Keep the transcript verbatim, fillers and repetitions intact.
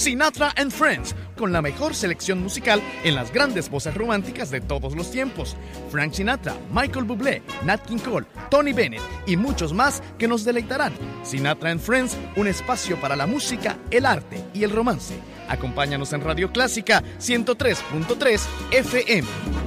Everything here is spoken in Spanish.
Sinatra and Friends, con la mejor selección musical en las grandes voces románticas de todos los tiempos. Frank Sinatra, Michael Bublé, Nat King Cole, Tony Bennett y muchos más que nos deleitarán. Sinatra and Friends, un espacio para la música, el arte y el romance. Acompáñanos en Radio Clásica ciento tres punto tres F M.